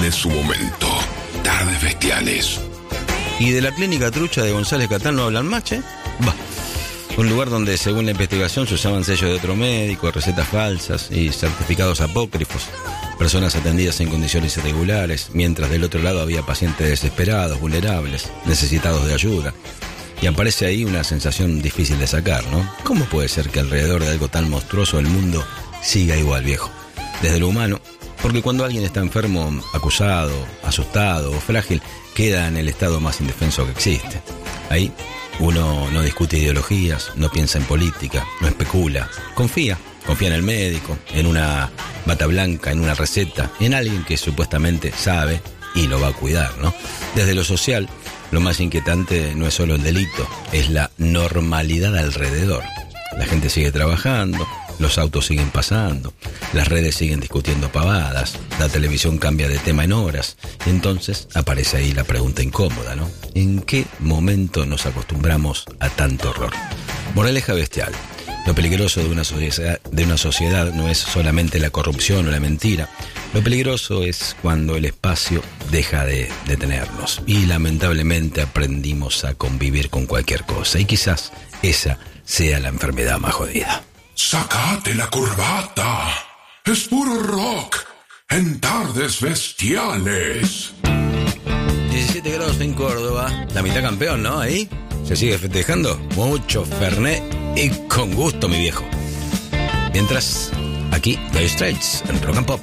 tiene su momento. Tardes Bestiales. Y de la clínica trucha de González Catán no hablan más, ¿eh? Bah. Un lugar donde, según la investigación, se usaban sellos de otro médico, recetas falsas y certificados apócrifos. Personas atendidas en condiciones irregulares, mientras del otro lado había pacientes desesperados, vulnerables, necesitados de ayuda. Y aparece ahí una sensación difícil de sacar, ¿no? ¿Cómo puede ser que alrededor de algo tan monstruoso el mundo siga igual, viejo? Desde lo humano, porque cuando alguien está enfermo, acusado, asustado o frágil, queda en el estado más indefenso que existe. Ahí uno no discute ideologías, no piensa en política, no especula, confía en el médico, en una bata blanca, en una receta, en alguien que supuestamente sabe y lo va a cuidar, ¿no? Desde lo social, lo más inquietante no es solo el delito, es la normalidad alrededor. La gente sigue trabajando, los autos siguen pasando, las redes siguen discutiendo pavadas, la televisión cambia de tema en horas, y entonces aparece ahí la pregunta incómoda, ¿no? ¿En qué momento nos acostumbramos a tanto horror? Moraleja bestial. Lo peligroso de una sociedad no es solamente la corrupción o la mentira. Lo peligroso es cuando el espacio deja de detenernos. Y lamentablemente aprendimos a convivir con cualquier cosa. Y quizás esa sea la enfermedad más jodida. ¡Sacate la corbata! Es puro rock en Tardes Bestiales. 17 grados en Córdoba. La mitad campeón, ¿no? Ahí se sigue festejando. Mucho Fernet y con gusto, mi viejo. Mientras, aquí, Dire Straits en Rock and Pop.